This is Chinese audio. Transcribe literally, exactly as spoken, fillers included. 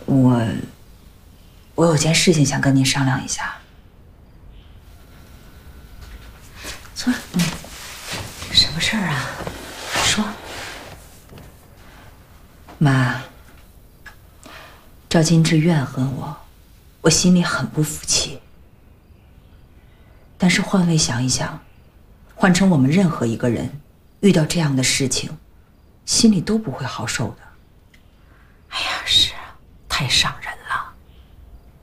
我我有件事情想跟您商量一下。 坐。嗯，什么事儿啊？说。 妈，赵金枝怨恨我，我心里很不服气。但是换位想一想，换成我们任何一个人，遇到这样的事情，心里都不会好受的。 哎呀，是啊，太伤人